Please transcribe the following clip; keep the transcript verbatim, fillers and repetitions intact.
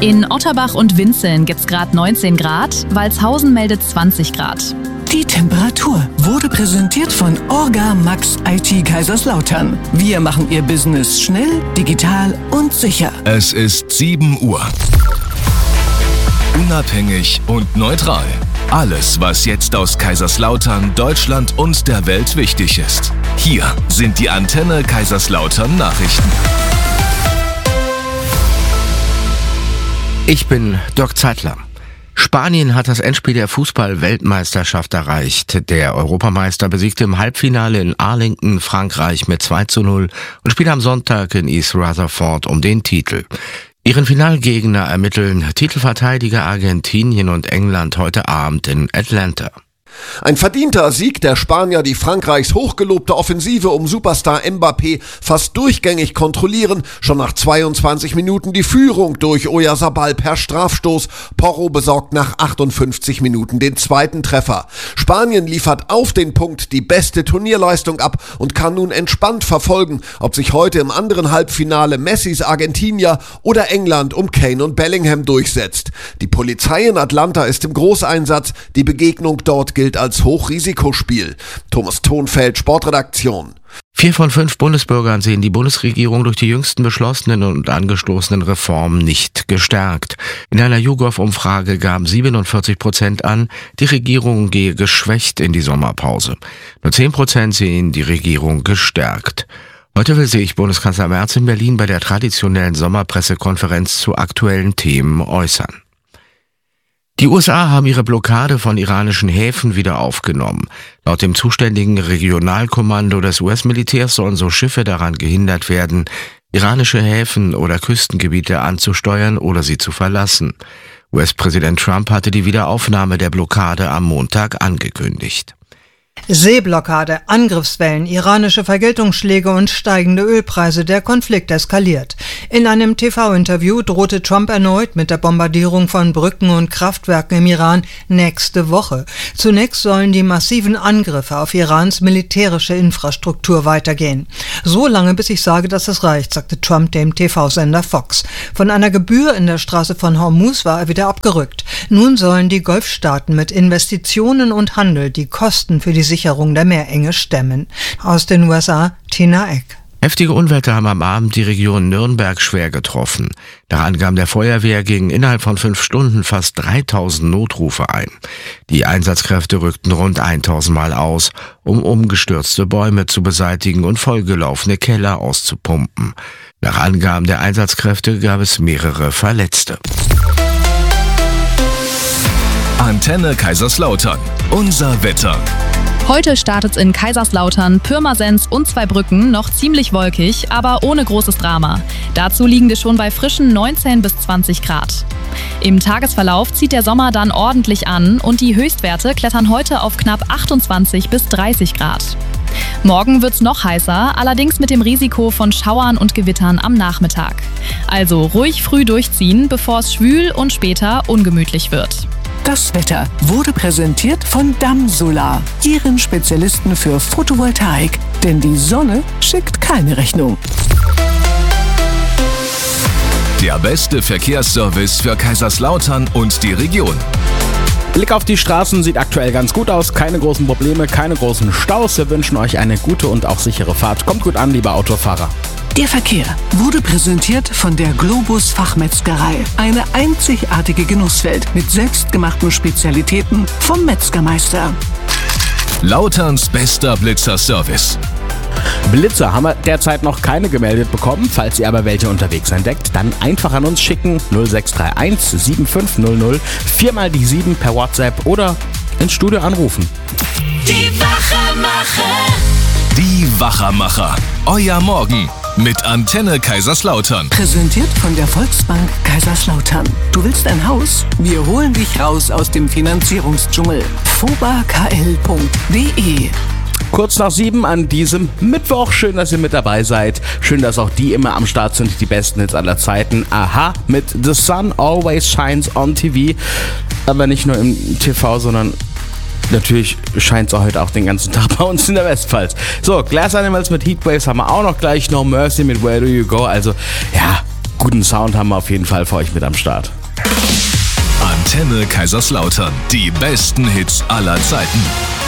In Otterbach und Winzeln gibt's gerade neunzehn Grad, Walshausen meldet zwanzig Grad. Die Temperatur wurde präsentiert von Orga Max I T Kaiserslautern. Wir machen Ihr Business schnell, digital und sicher. Es ist sieben Uhr. Unabhängig und neutral. Alles, was jetzt aus Kaiserslautern, Deutschland und der Welt wichtig ist. Hier sind die Antenne Kaiserslautern Nachrichten. Ich bin Dirk Zeitler. Spanien hat das Endspiel der Fußball-Weltmeisterschaft erreicht. Der Europameister besiegte im Halbfinale in Arlington Frankreich mit zwei zu null und spielt am Sonntag in East Rutherford um den Titel. Ihren Finalgegner ermitteln Titelverteidiger Argentinien und England heute Abend in Atlanta. Ein verdienter Sieg der Spanier, die Frankreichs hochgelobte Offensive um Superstar Mbappé fast durchgängig kontrollieren. Schon nach zweiundzwanzig Minuten die Führung durch Oyarzabal per Strafstoß. Porro besorgt nach achtundfünfzig Minuten den zweiten Treffer. Spanien liefert auf den Punkt die beste Turnierleistung ab und kann nun entspannt verfolgen, ob sich heute im anderen Halbfinale Messis Argentinier oder England um Kane und Bellingham durchsetzt. Die Polizei in Atlanta ist im Großeinsatz. Die Begegnung dort gilt als Hochrisikospiel. Thomas Thonfeld, Sportredaktion. Vier von fünf Bundesbürgern sehen die Bundesregierung durch die jüngsten beschlossenen und angestoßenen Reformen nicht gestärkt. In einer YouGov-Umfrage gaben siebenundvierzig Prozent an, die Regierung gehe geschwächt in die Sommerpause. Nur zehn Prozent sehen die Regierung gestärkt. Heute will sich Bundeskanzler Merz in Berlin bei der traditionellen Sommerpressekonferenz zu aktuellen Themen äußern. Die U S A haben ihre Blockade von iranischen Häfen wieder aufgenommen. Laut dem zuständigen Regionalkommando des U S-Militärs sollen so Schiffe daran gehindert werden, iranische Häfen oder Küstengebiete anzusteuern oder sie zu verlassen. U S-Präsident Trump hatte die Wiederaufnahme der Blockade am Montag angekündigt. Seeblockade, Angriffswellen, iranische Vergeltungsschläge und steigende Ölpreise, der Konflikt eskaliert. In einem T V-Interview drohte Trump erneut mit der Bombardierung von Brücken und Kraftwerken im Iran nächste Woche. Zunächst sollen die massiven Angriffe auf Irans militärische Infrastruktur weitergehen. So lange, bis ich sage, dass es reicht, sagte Trump dem T V-Sender Fox. Von einer Gebühr in der Straße von Hormuz war er wieder abgerückt. Nun sollen die Golfstaaten mit Investitionen und Handel die Kosten für die Sicherung der Meerenge stemmen. Aus den U S A, Tina Eck. Heftige Unwetter haben am Abend die Region Nürnberg schwer getroffen. Nach Angaben der Feuerwehr gingen innerhalb von fünf Stunden fast dreitausend Notrufe ein. Die Einsatzkräfte rückten rund tausend Mal aus, um umgestürzte Bäume zu beseitigen und vollgelaufene Keller auszupumpen. Nach Angaben der Einsatzkräfte gab es mehrere Verletzte. Antenne Kaiserslautern. Unser Wetter. Heute startet's in Kaiserslautern, Pirmasens und Zweibrücken noch ziemlich wolkig, aber ohne großes Drama. Dazu liegen wir schon bei frischen neunzehn bis zwanzig Grad. Im Tagesverlauf zieht der Sommer dann ordentlich an und die Höchstwerte klettern heute auf knapp achtundzwanzig bis dreißig Grad. Morgen wird's noch heißer, allerdings mit dem Risiko von Schauern und Gewittern am Nachmittag. Also ruhig früh durchziehen, bevor es schwül und später ungemütlich wird. Das Wetter wurde präsentiert von Damsolar, Ihren Spezialisten für Photovoltaik. Denn die Sonne schickt keine Rechnung. Der beste Verkehrsservice für Kaiserslautern und die Region. Blick auf die Straßen sieht aktuell ganz gut aus. Keine großen Probleme, keine großen Staus. Wir wünschen euch eine gute und auch sichere Fahrt. Kommt gut an, liebe Autofahrer. Der Verkehr wurde präsentiert von der Globus Fachmetzgerei. Eine einzigartige Genusswelt mit selbstgemachten Spezialitäten vom Metzgermeister. Lauterns bester Blitzer-Service. Blitzer haben wir derzeit noch keine gemeldet bekommen. Falls ihr aber welche unterwegs entdeckt, dann einfach an uns schicken. null sechs drei eins sieben fünf null null, viermal die sieben per WhatsApp oder ins Studio anrufen. Die Wachermacher. Die Wachermacher. Euer Morgen mit Antenne Kaiserslautern. Präsentiert von der Volksbank Kaiserslautern. Du willst ein Haus? Wir holen dich raus aus dem Finanzierungsdschungel. foba k l punkt d e Kurz nach sieben an diesem Mittwoch. Schön, dass ihr mit dabei seid. Schön, dass auch die immer am Start sind, die besten Hits aller Zeiten. Aha, mit The Sun Always Shines on T V. Aber nicht nur im T V, sondern natürlich scheint es heute auch den ganzen Tag bei uns in der Westpfalz. So, Glass Animals mit Heatwaves haben wir auch noch gleich. No Mercy mit Where Do You Go. Also, ja, guten Sound haben wir auf jeden Fall für euch mit am Start. Antenne Kaiserslautern. Die besten Hits aller Zeiten.